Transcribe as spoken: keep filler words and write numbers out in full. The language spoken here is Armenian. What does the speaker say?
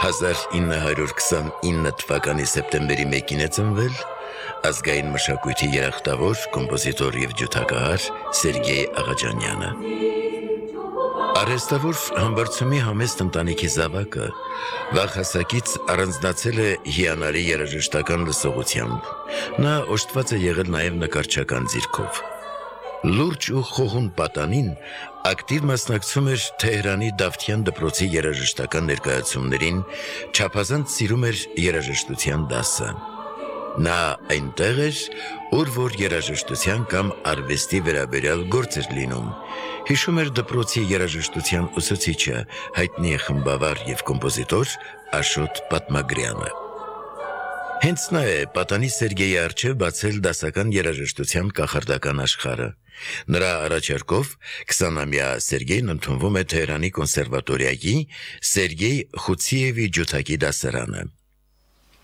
հազար ինը հարյուր քսանինը թվականի սեպտեմբերի մեկին է ծնվել ազգային մշակույթի երախտավոր կոմպոզիտոր և ջութակահար Սերգեյ Աղաջանյանը։ Արհեստավոր համբարձումի համեստ ընտանիքի զավակը վաղ հասակից առանձնացել է հիանալի երաժշտական լսողությամբ, նա օժտված է եղել նաև նկարչական ձիրքով։ Լուրջ ու խոհուն պատանին ակտիվ մասնակցում էր Թեհրանի Դավթյան դպրոցի երաժշտական ներկայացումներին, չափազանց սիրում էր երաժշտության դասը։ Նա այնտեղ էր, ուր որ երաժշտության կամ արվեստի վերաբերյալ գործ էր լինում, հիշում էր դպրոցի երաժշտության ուսուցիչը, հայտնի խմբավար և կոմպոզիտոր Աշոտ Պատմագրյանը։ Հենց նա է պատանի Սերգեյի առջև բացել դասական երաժշտության կախարդական աշխարհը։ Նրա առաջարկով քսանամյա Սերգեյն ընդունվում է Թեհրանի կոնսերվատորիայի Սերգեյ Խուցիևի ջութակի դասարանը։